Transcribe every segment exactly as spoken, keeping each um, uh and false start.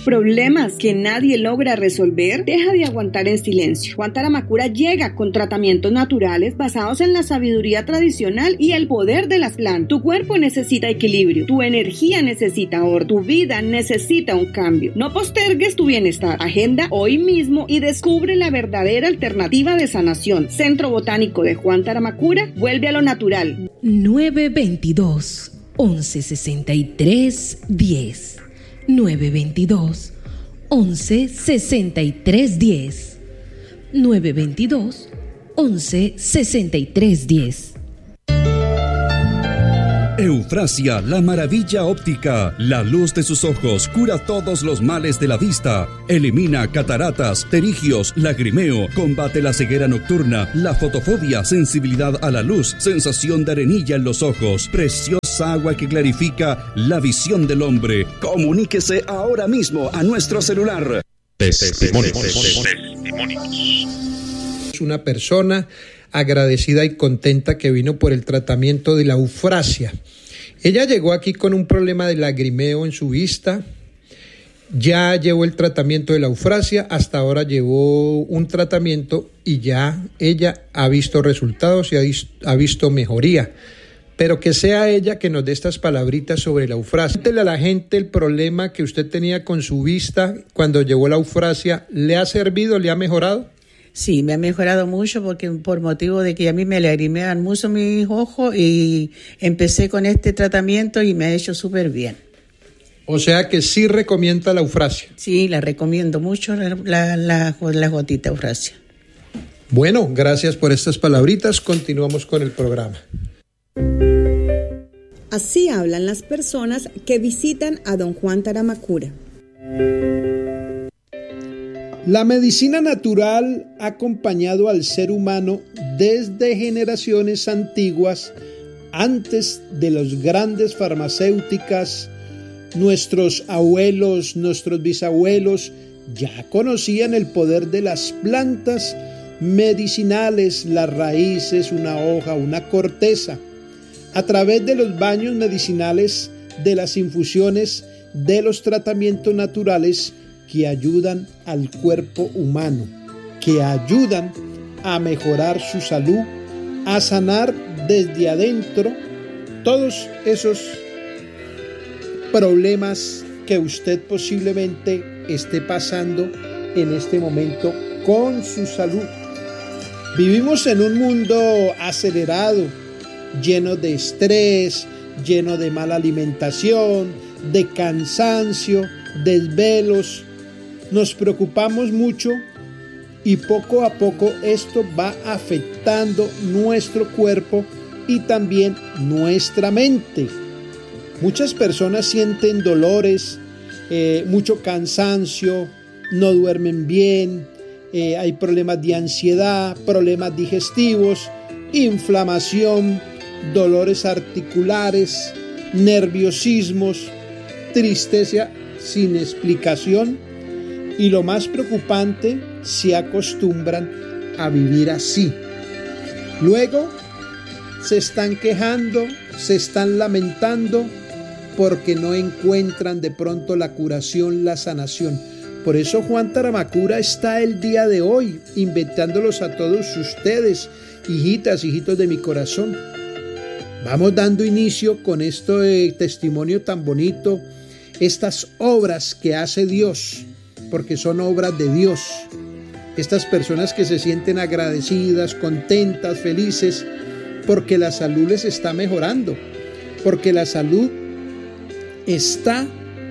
problemas que nadie logra resolver? Deja de aguantar en silencio. Juan Taramacura llega con tratamientos naturales basados en la sabiduría tradicional y el poder de las plantas. Tu cuerpo necesita equilibrio, tu energía necesita orden, tu vida necesita un cambio. No postergues tu bienestar. Agenda hoy mismo y descubre la verdadera alternativa de sanación. Centro Botánico de Juan Taramacura, vuelve a lo natural. nueve veintidós, once sesenta y tres, diez. nueve veintidós, once sesenta y tres, diez. nueve veintidós, once sesenta y tres, diez. Eufrasia, la maravilla óptica. La luz de sus ojos cura todos los males de la vista. Elimina cataratas, pterigios, lagrimeo. Combate la ceguera nocturna, la fotofobia, sensibilidad a la luz, sensación de arenilla en los ojos. Preciosa agua que clarifica la visión del hombre. Comuníquese ahora mismo a nuestro celular. Testimonios. Es una persona agradecida y contenta que vino por el tratamiento de la eufrasia. Ella llegó aquí con un problema de lagrimeo en su vista, ya llevó el tratamiento de la eufrasia, hasta ahora llevó un tratamiento y ya ella ha visto resultados y ha visto, ha visto mejoría. Pero que sea ella que nos dé estas palabritas sobre la eufrasia. Cuéntele a la gente el problema que usted tenía con su vista cuando llevó la eufrasia. ¿Le ha servido? ¿Le ha mejorado? Sí, me ha mejorado mucho porque por motivo de que a mí me lagrimean mucho mis ojos y empecé con este tratamiento y me ha hecho súper bien. O sea que sí recomienda la eufrasia. Sí, la recomiendo mucho, la, la, la, la gotita eufrasia. Bueno, gracias por estas palabritas. Continuamos con el programa. Así hablan las personas que visitan a don Juan Taramacura. La medicina natural ha acompañado al ser humano desde generaciones antiguas, antes de las grandes farmacéuticas. Nuestros abuelos, nuestros bisabuelos ya conocían el poder de las plantas medicinales, las raíces, una hoja, una corteza. A través de los baños medicinales, de las infusiones, de los tratamientos naturales que ayudan al cuerpo humano, que ayudan a mejorar su salud, a sanar desde adentro todos esos problemas que usted posiblemente esté pasando en este momento con su salud. Vivimos en un mundo acelerado, lleno de estrés, lleno de mala alimentación, de cansancio, desvelos. Nos preocupamos mucho y poco a poco esto va afectando nuestro cuerpo y también nuestra mente. Muchas personas sienten dolores, eh, mucho cansancio, no duermen bien, eh, hay problemas de ansiedad, problemas digestivos, inflamación, dolores articulares, nerviosismos, tristeza sin explicación y lo más preocupante, se acostumbran a vivir así. Luego se están quejando, se están lamentando porque no encuentran de pronto la curación, la sanación. Por eso Juan Taramacura está el día de hoy invitándolos a todos ustedes, hijitas, hijitos de mi corazón. Vamos dando inicio con este testimonio tan bonito, estas obras que hace Dios, porque son obras de Dios. Estas personas que se sienten agradecidas, contentas, felices, porque la salud les está mejorando, porque la salud está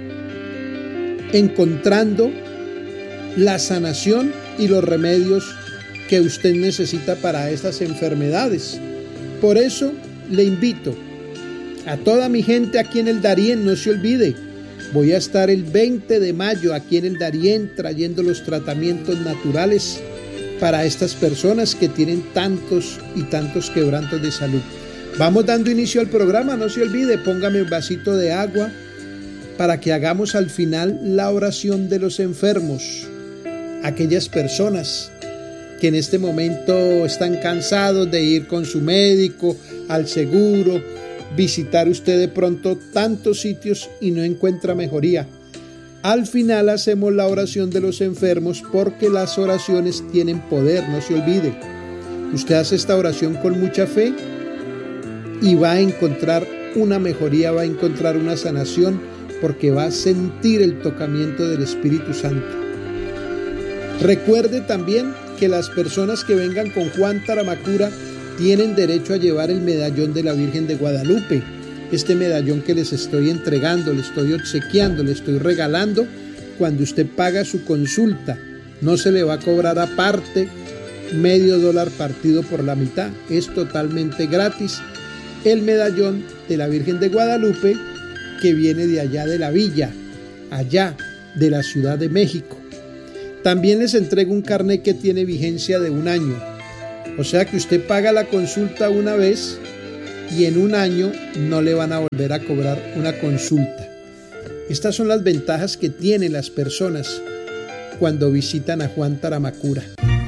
encontrando la sanación y los remedios que usted necesita para estas enfermedades. Por eso le invito a toda mi gente aquí en el Darién, no se olvide, voy a estar el veinte de mayo aquí en el Darién trayendo los tratamientos naturales para estas personas que tienen tantos y tantos quebrantos de salud. Vamos dando inicio al programa, no se olvide, póngame un vasito de agua para que hagamos al final la oración de los enfermos, aquellas personas que en este momento están cansados de ir con su médico, al seguro, visitar usted de pronto tantos sitios y no encuentra mejoría. Al final hacemos la oración de los enfermos porque las oraciones tienen poder, no se olvide. Usted hace esta oración con mucha fe y va a encontrar una mejoría, va a encontrar una sanación porque va a sentir el tocamiento del Espíritu Santo. Recuerde también que las personas que vengan con Juan Taramacura tienen derecho a llevar el medallón de la Virgen de Guadalupe. Este medallón que les estoy entregando, le estoy obsequiando, le estoy regalando cuando usted paga su consulta. No se le va a cobrar aparte medio dólar partido por la mitad. Es totalmente gratis el medallón de la Virgen de Guadalupe que viene de allá de la villa, allá de la Ciudad de México. También les entrego un carnet que tiene vigencia de un año. O sea que usted paga la consulta una vez y en un año no le van a volver a cobrar una consulta. Estas son las ventajas que tienen las personas cuando visitan a Juan Taramacura.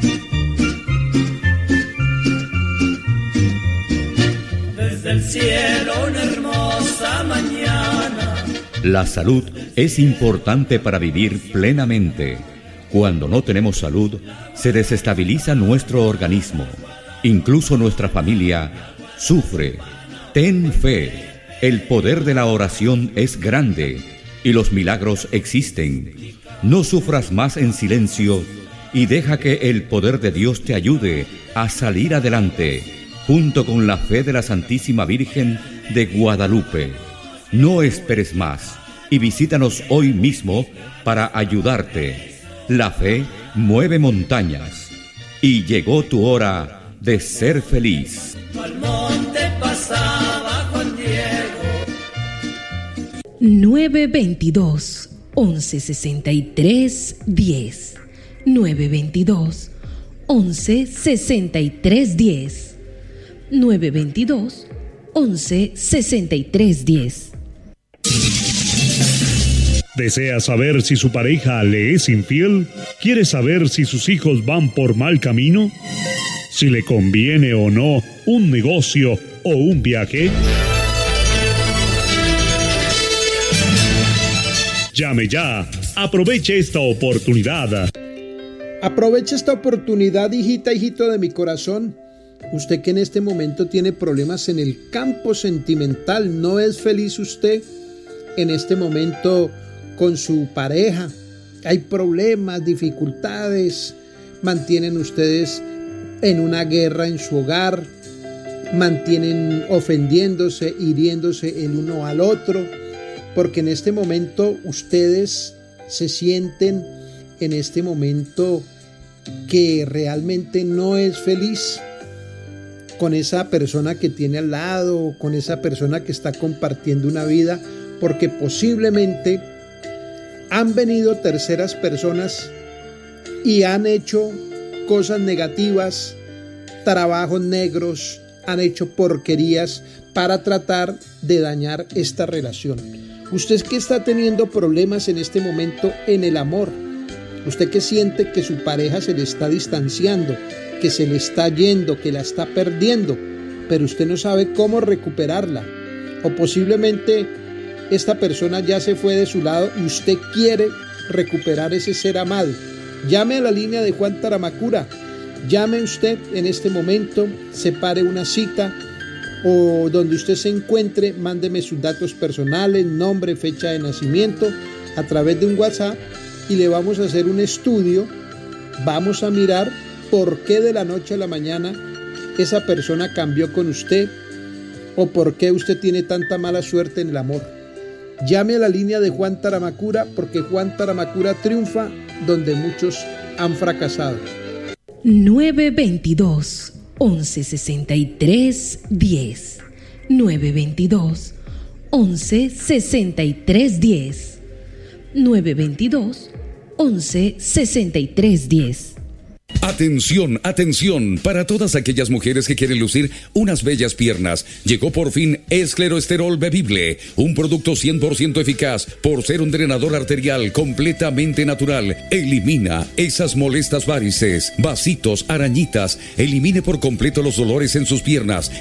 Desde el cielo una hermosa mañana. La salud es importante para vivir plenamente. Cuando no tenemos salud, se desestabiliza nuestro organismo. Incluso nuestra familia sufre. Ten fe. El poder de la oración es grande y los milagros existen. No sufras más en silencio y deja que el poder de Dios te ayude a salir adelante, junto con la fe de la Santísima Virgen de Guadalupe. No esperes más y visítanos hoy mismo para ayudarte. La fe mueve montañas y llegó tu hora de ser feliz. Al monte pasaba Juan Diego. nueve veintidós, once sesenta y tres, diez. nueve veintidós, once sesenta y tres, diez. nueve veintidós, once sesenta y tres, diez. ¿Desea saber si su pareja le es infiel? ¿Quiere saber si sus hijos van por mal camino? ¿Si le conviene o no un negocio o un viaje? Llame ya. Aproveche esta oportunidad. Aproveche esta oportunidad, hijita, hijito de mi corazón. Usted que en este momento tiene problemas en el campo sentimental, ¿no es feliz usted en este momento con su pareja? Hay problemas, dificultades, mantienen ustedes en una guerra en su hogar, mantienen ofendiéndose, hiriéndose el uno al otro, porque en este momento ustedes se sienten en este momento que realmente no es feliz con esa persona que tiene al lado, con esa persona que está compartiendo una vida, porque posiblemente han venido terceras personas y han hecho cosas negativas, trabajos negros, han hecho porquerías para tratar de dañar esta relación. Usted que está teniendo problemas en este momento en el amor, usted que siente que su pareja se le está distanciando, que se le está yendo, que la está perdiendo, pero usted no sabe cómo recuperarla, o posiblemente esta persona ya se fue de su lado y usted quiere recuperar ese ser amado. Llame a la línea de Juan Taramacura. Llame usted en este momento, separe una cita o donde usted se encuentre, mándeme sus datos personales, nombre, fecha de nacimiento a través de un WhatsApp y le vamos a hacer un estudio. Vamos a mirar por qué de la noche a la mañana esa persona cambió con usted o por qué usted tiene tanta mala suerte en el amor. Llame a la línea de Juan Taramacura porque Juan Taramacura triunfa donde muchos han fracasado. nueve veintidós, once sesenta y tres, diez. nueve veintidós, once sesenta y tres, diez. nueve veintidós, once sesenta y tres, diez. Atención, atención, para todas aquellas mujeres que quieren lucir unas bellas piernas. Llegó por fin Escleroesterol Bebible, un producto cien por ciento eficaz por ser un drenador arterial completamente natural. Elimina esas molestas varices, vasitos, arañitas, elimine por completo los dolores en sus piernas.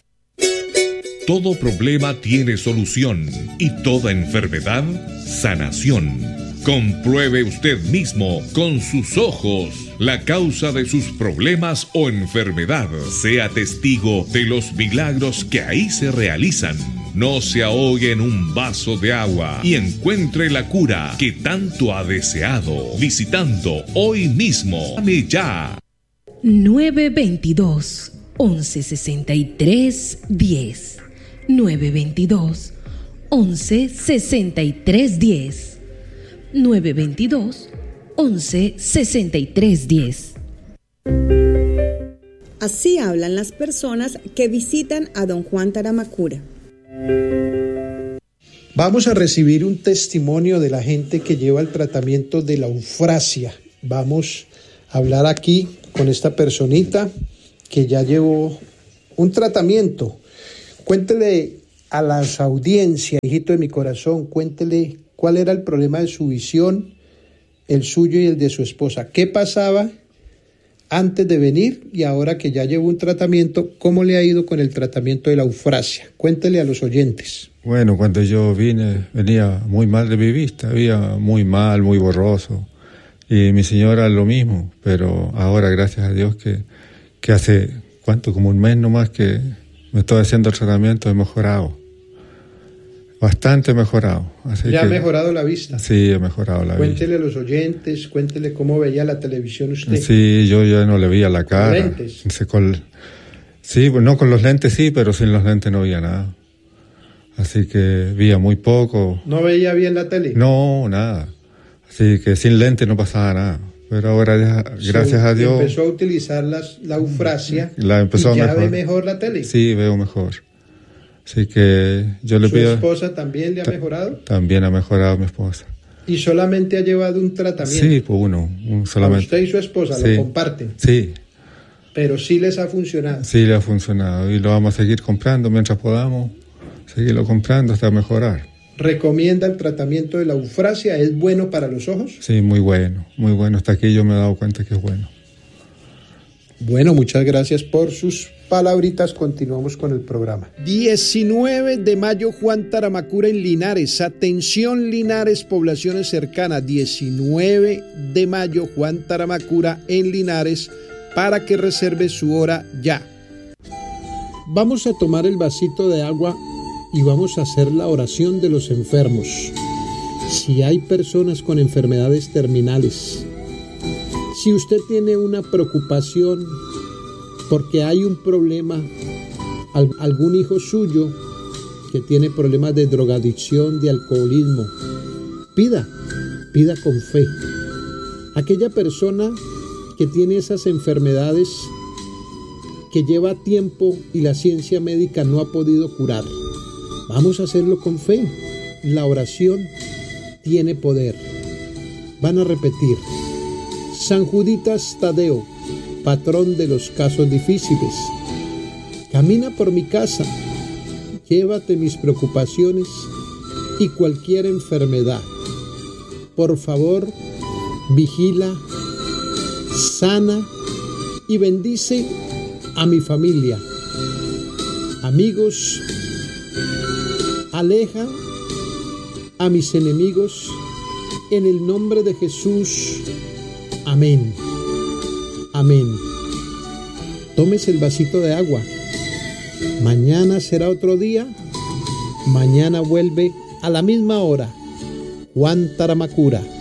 Todo problema tiene solución y toda enfermedad, sanación. Compruebe usted mismo con sus ojos la causa de sus problemas o enfermedad. Sea testigo de los milagros que ahí se realizan. No se ahogue en un vaso de agua y encuentre la cura que tanto ha deseado visitando hoy mismo. Llame ya. nueve veintidós, once sesenta y tres, diez. nueve veintidós, once sesenta y tres, diez. nueve veintidós, once sesenta y tres, diez. Así hablan las personas que visitan a don Juan Taramacura. Vamos a recibir un testimonio de la gente que lleva el tratamiento de la eufrasia. Vamos a hablar aquí con esta personita que ya llevó un tratamiento. Cuéntele a las audiencias, hijito de mi corazón, cuéntele cuál era el problema de su visión, el suyo y el de su esposa. ¿Qué pasaba antes de venir y ahora que ya llevó un tratamiento? ¿Cómo le ha ido con el tratamiento de la eufrasia? Cuéntele a los oyentes. Bueno, cuando yo vine, venía muy mal de mi vista, veía muy mal, muy borroso. Y mi señora lo mismo, pero ahora, gracias a Dios, que, que hace, ¿cuánto? Como un mes nomás que me estoy haciendo el tratamiento, he mejorado. Bastante mejorado. Así ¿Ya que, ha mejorado la vista? Sí, he mejorado la Cuéntele vista. a los oyentes, cuéntele cómo veía la televisión usted. Sí, yo ya no le veía la cara. ¿Con lentes? Sí, con, sí, no con los lentes sí, pero sin los lentes no veía nada. Así que veía muy poco. ¿No veía bien la tele? No, nada. Así que sin lentes no pasaba nada. Pero ahora, ya, gracias so, a Dios... Empezó a utilizar las, la eufrasia la empezó y ya a mejor. ve mejor la tele. Sí, veo mejor. Así que yo le ¿Su pido... ¿Su esposa también le ha mejorado? También ha mejorado mi esposa. ¿Y solamente ha llevado un tratamiento? Sí, pues uno, un solamente. Usted y su esposa sí. lo comparten. Sí. Pero sí les ha funcionado. Sí, le ha funcionado y lo vamos a seguir comprando mientras podamos. Seguirlo comprando hasta mejorar. ¿Recomienda el tratamiento de la eufrasia? ¿Es bueno para los ojos? Sí, muy bueno, muy bueno. Hasta aquí yo me he dado cuenta que es bueno. Bueno, muchas gracias por sus palabritas. Continuamos con el programa. diecinueve de mayo, Juan Taramacura en Linares. Atención, Linares, poblaciones cercanas. diecinueve de mayo, Juan Taramacura en Linares, para que reserve su hora ya. Vamos a tomar el vasito de agua y vamos a hacer la oración de los enfermos. Si hay personas con enfermedades terminales, si usted tiene una preocupación porque hay un problema, algún hijo suyo que tiene problemas de drogadicción, de alcoholismo, pida, pida con fe. Aquella persona que tiene esas enfermedades que lleva tiempo y la ciencia médica no ha podido curar, vamos a hacerlo con fe. La oración tiene poder. Van a repetir: San Juditas Tadeo, patrón de los casos difíciles, camina por mi casa, llévate mis preocupaciones y cualquier enfermedad. Por favor, vigila, sana y bendice a mi familia, amigos. Aleja a mis enemigos en el nombre de Jesús. Amén. Amén. Tómese el vasito de agua. Mañana será otro día. Mañana vuelve a la misma hora. Juan Taramacura.